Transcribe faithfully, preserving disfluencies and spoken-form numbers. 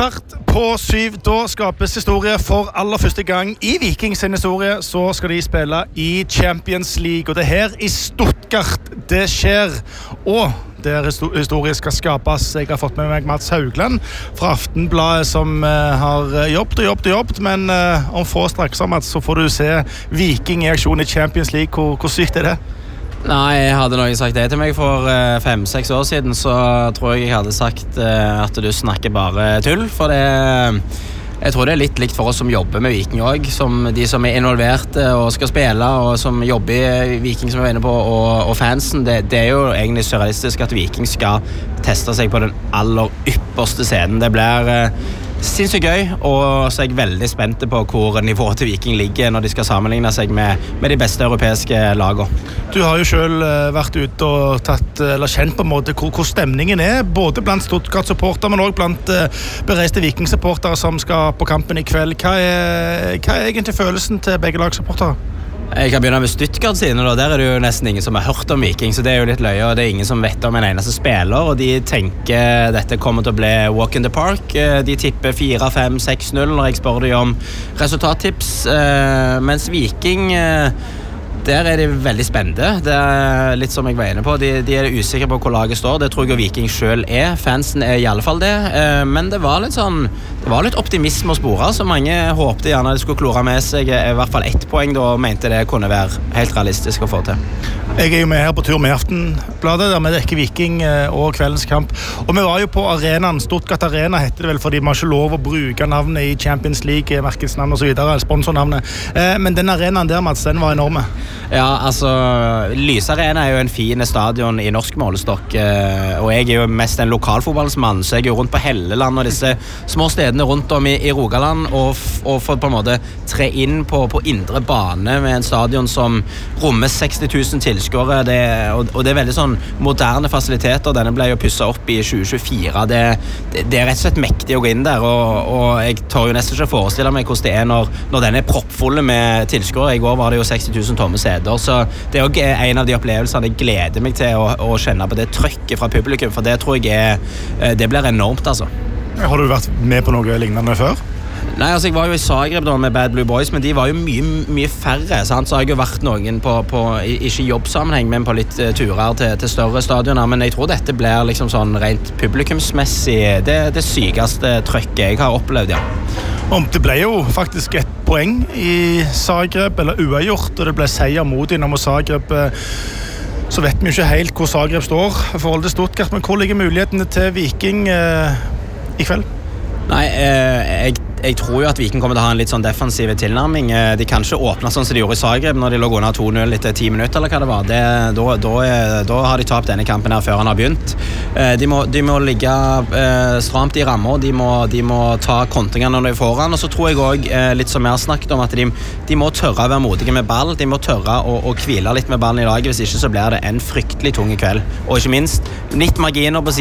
Kvart på syv, da skapes historie for aller første gang i Viking sin historie. Så skal de spille i Champions League, og det er her i Stuttgart det skjer. Og der historie skal skapes. Jeg har fått med meg Mats Haugland fra Aftenbladet, som uh, har jobbet og jobbet og jobbet, men uh, om få straks, Mats, så får du se Viking i aksjon i Champions League. Hvor, hvor sykt er det? Nei, hadde noen sagt det til meg for uh, fem-seks år siden, så tror jeg jeg hadde sagt uh, at du snakker bare tull, for det jeg tror det er litt likt for oss som jobber med Viking også, som de som er involvert uh, og skal spille, og som jobber i Viking, som jeg var inne på, og, og fansen. Det, det er jo egentlig surrealistisk at Viking skal teste seg på den aller ypperste scenen. Det blir uh, sinnssykt gøy, og så er jeg veldig spent på hvor nivået til Viking ligger når de skal sammenligne seg med, med de beste europeiske lagene. Du har jo selv vært ute og tatt, eller kjent på en måte hvor, hvor stemningen er, både blant Stuttgart-supporter, men også blant uh, bereiste Viking-supportere som skal på kampen i kveld. Hva er, hva er egentlig følelsen til begge lagsupportere? Jeg kan begynne med Stuttgart sine, da. Der er det jo nesten ingen som har hørt om Viking, så det er jo litt løye, og det er ingen som vet om en eneste spiller, og de tenker dette kommer til å bli walk in the park. De tipper fire fem seks null når jeg spør dem om resultattips, mens Viking, der er de veldig spennende. Det er litt som jeg var inne på. De, de er usikre på hvor laget står. Det tror jeg Viking selv er. Fansen er i alle fall det. Men det var litt sånn, det var litt optimisme å spore, så mange håpte gjerne de skulle klore med seg i hvert fall ett poeng, da, og mente det kunne være helt realistisk å få til. Jeg er jo med her på tur med Aftenbladet, der vi dekker Viking og kveldens kamp. Og vi var jo på arenaen, Stuttgart Arena heter det vel, fordi man ikke lov å bruke navnet i Champions League, merkesnavn og så videre, sponsornavnet. Men den arenaen der, Mats, den var enorme. Ja, altså, Lysarena er jo en fin stadion i norsk målestokk, og jeg er jo mest en lokalfotballsmann, så jeg er jo rundt på Helleland og disse små stedene rundt om i, i Rogaland, og, og får på en måte tre inn på, på indre bane med en stadion som rommer seksti tusen tilskuere, det, og, og det er veldig sånn moderne fasiliteter. Denne ble jo pusset opp i tjue tjuefire. Det, det, det er rett og slett mektig å gå inn der, og, og jeg tør jo nesten ikke forestille meg hvordan det er når, når den er proppfulle med tilskuere. I går var det jo seksti tusen tomme steder. Så det er også en av de opplevelsene jeg gleder meg til å, å kjenne på det trykket fra publikum, for det tror jeg er, det blir enormt, altså. Har du vært med på noe lignende før? Nei, altså jeg var jo i Zagreb da med Bad Blue Boys, men de var jo mye, mye færre, sant? Så har jeg jo vært noen på, på ikke jobbsammenheng, men på litt uh, turer til, til større stadioner, men jeg tror dette blir liksom sånn rent publikumsmessig det, det sykeste trykket jeg har opplevd, ja. Og det ble jo faktisk et poeng i Zagreb, eller uavgjort, og det ble seier mot Dinamo Zagreb. Så vet vi jo ikke helt hvor Zagreb står i forhold til Stuttgart, men hvor ligger mulighetene til Viking eh, i kveld? Nei, eh, jeg Jeg tror jo at Viking kommer til å ha en litt sånn defensiv tilnærming. De kan ikke åpne sånn som de gjorde i Zagreb når de lå under to null etter ti minutter, eller hva det var. Det, da, da, da har de tapt denne kampen her før han har begynt. De må, de må ligge eh, stramt i rammer, de må, de må ta kontringene når de er foran, og så tror jeg også, litt som jeg har snakket om, at de, de må tørre å være modige med ball, de må tørre å, å hvile litt med ballen i laget, hvis ikke så blir det en fryktelig tung kveld. Og ikke minst, litt marginer på siden.